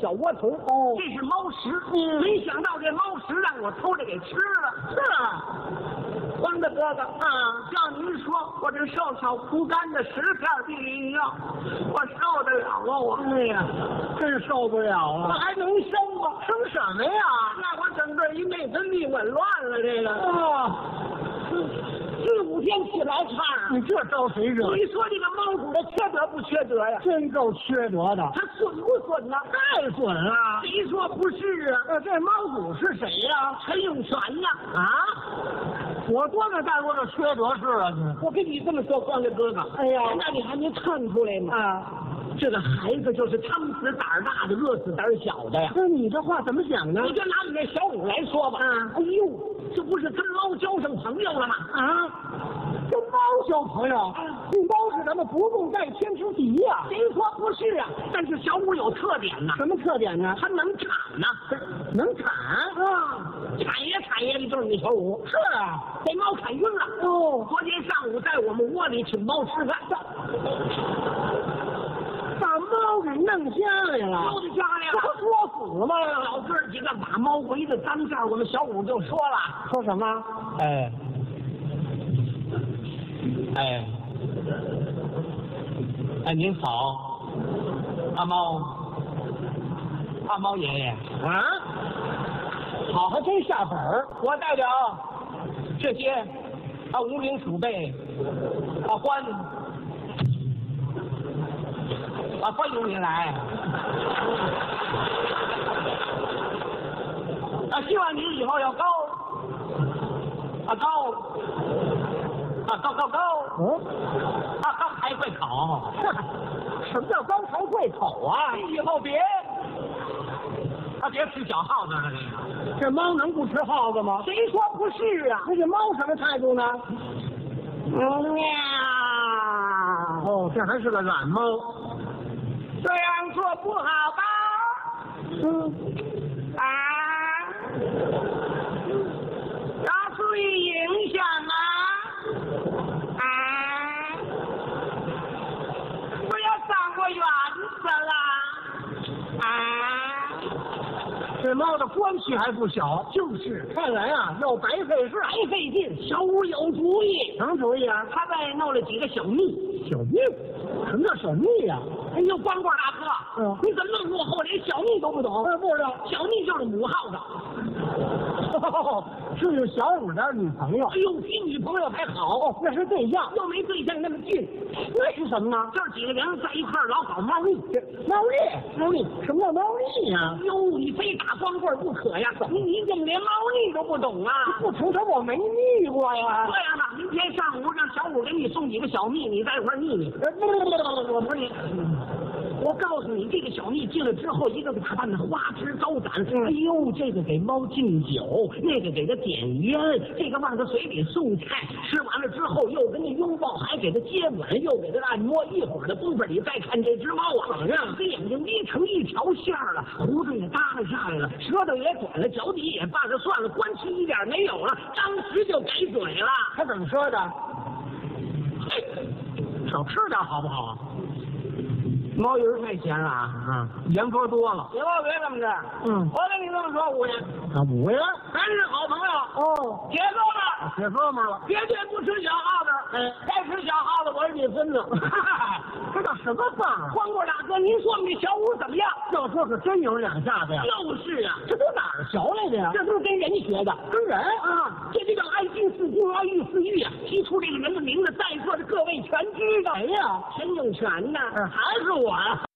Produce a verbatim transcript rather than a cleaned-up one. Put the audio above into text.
小窝头。哦，这是猫食。嗯，没想到这猫食让我偷着给吃了。是啊，王大哥哥啊，要您说，我这瘦小枯干的十片避孕药，我受得了吗？我哎呀，真受不了啊！我还能生吗？生什么呀？那我整个一内分泌紊乱了，这个啊。四五天起来差，你这招谁惹？你说这个猫主的缺德不缺德呀？真够缺德的。他损不损呢？太损了！谁说不是啊？呃，这猫主是谁呀？陈永全呀！啊，我多少干过这缺德事啊！我跟你这么说，光着哥哥，哎呀，那你还没看出来吗？啊，这个孩子就是撑死胆儿大的，饿死胆儿小的呀。那你这话怎么讲呢？你就拿你那小五来说吧。啊，哎呦，这不是跟猫交上朋友了吗？啊，跟猫交朋友？这猫是咱们不共戴天之敌呀！谁说不是啊？但是小五有特点呢。什么特点呢？它能产呢。能产啊！产业产业的就是你小五。是啊，被猫砍晕了。哦，昨天上午在我们窝里请猫吃饭。把猫给弄家来了，弄家来了，不作死吗？老哥几个把猫围着当间，我们小五就说了，说什么？哎，哎，哎，您好，阿猫，阿猫爷爷啊，好，还真下本儿。我代表这些啊无名鼠辈啊欢。啊，欢迎您来！啊，希望您以后要高啊高啊高高高！嗯，啊高才会口。什么叫高才会口啊？以后别啊别吃小耗子了，这个这猫能不吃耗子吗？谁说不是啊？那这猫什么态度呢？喵！哦，这还是个懒猫。这样做不好吧？嗯，啊，要注意影响啊！啊，不要伤我原则了！啊，这猫的关系还不小，就是，看来啊，要白费事，白费劲。小五有主意，什么主意啊？他再弄了几个小蜜，小蜜。什么叫小蜜呀、啊？哎呦，光棍大哥，嗯，你怎么那么落后，连小蜜都不懂？不知道，小蜜就是母耗子，哦、是有小五的女朋友。哎呦，比女朋友还好，哦，那是对象，又没对象那么近。那是什么呢？这几个人在一块儿老搞猫腻，猫腻，猫腻，什么叫猫腻呀？哟，你非打光棍不可呀！你你怎么连猫腻都不懂啊？不成，他我没腻过呀。这样吧，明天上午让小五给你送几个小蜜，你在一块儿腻腻。我不是你，我告诉你，这个小蜜进来之后，一个个打扮的花枝招展。哎呦，这个给猫敬酒，那个给它点烟，这个往它嘴里送菜，吃完了之后又跟它拥抱，还给它接吻，又给它按摩。一会儿的功夫，你再看这只猫啊，这眼睛眯成一条线了，胡子也耷拉下来了，舌头也短了，脚底也拌着蒜了，关系一点没有了，当时就给嘴了。他怎么说的？少吃点好不好？猫鱼太咸了啊，盐搁多了。以后别这么着。嗯，我跟你这么说，五爷。啊，五爷，咱是好朋友。哦，铁哥们儿，铁哥们儿了，绝对不吃小耗子。哎，该吃小耗子我是你孙子。这叫什么饭啊？光棍大哥，您说你小五怎么样？要说可真有两下子呀。就是啊，这都哪儿学来的呀？这都是跟人学的。跟人啊，这就叫爱敬似君，爱欲似玉啊。提出这个人的名字，在座的各位全知道。谁呀？陈永全呢？还是我呀。